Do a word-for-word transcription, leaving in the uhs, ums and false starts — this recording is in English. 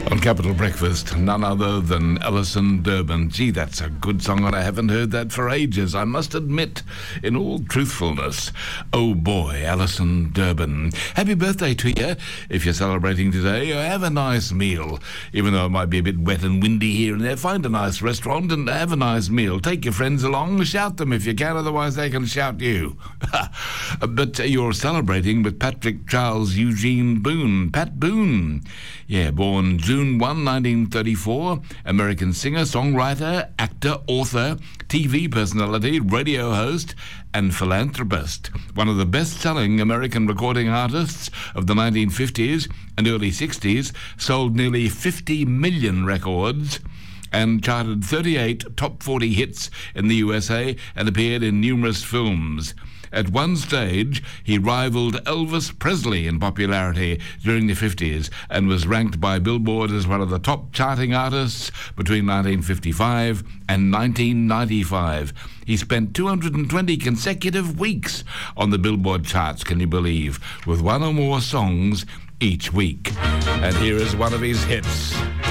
On Capital Breakfast, none other than Alison Durbin. Gee, that's a good song, and I haven't heard that for ages, I must admit, in all truthfulness. Oh boy, Alison Durbin. Happy birthday to you. If you're celebrating today, have a nice meal. Even though it might be a bit wet and windy here and there, find a nice restaurant and have a nice meal. Take your friends along, shout them if you can, otherwise they can shout you. But you're celebrating with Patrick Charles Eugene Boone. Pat Boone. Yeah, born June first, nineteen thirty-four, American singer, songwriter, actor, author, T V personality, radio host, and philanthropist. One of the best-selling American recording artists of the nineteen fifties and early sixties, sold nearly fifty million records and charted thirty-eight top forty hits in the U S A and appeared in numerous films. At one stage, he rivaled Elvis Presley in popularity during the fifties and was ranked by Billboard as one of the top charting artists between nineteen fifty-five and nineteen ninety-five. He spent two hundred twenty consecutive weeks on the Billboard charts, can you believe, with one or more songs each week. And here is one of his hits.